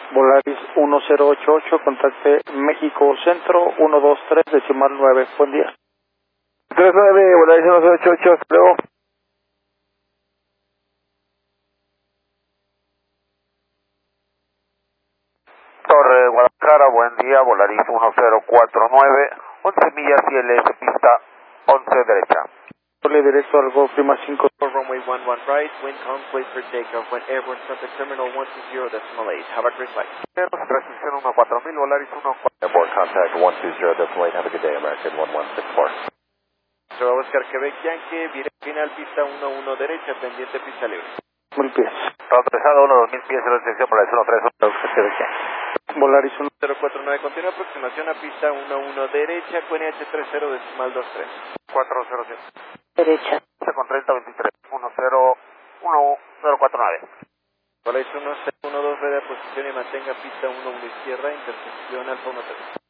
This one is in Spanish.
Volaris 1088, contacte México Centro 123 decimal 9. Buen día. 39, Volaris 1088, hasta luego. Torre Guadalajara, buen día, Volaris 1049, 11 millas ILS, pista 11 derecha. Doble directo al Golf Lima 5. Runway 11 right, wind calm, place for takeoff, when airborne traffic terminal 120.8. Have a great flight. Transmisión 14000, Volaris 14. Airborne contact 120.8. Have a good day, American 1164. Nueva Oscar Quebec Yankee, final pista 11 derecha, pendiente pista libre. 1000 pies. Autorizado 2000 pies, en la dirección por la 131. Volaris 049, continúa aproximación a pista 11 derecha, QNH 30 decimal 23. 407. Derecha. Con 3023, 1049. Volaris 1012, de posición y mantenga pista 11 izquierda, intersección Alfa 13.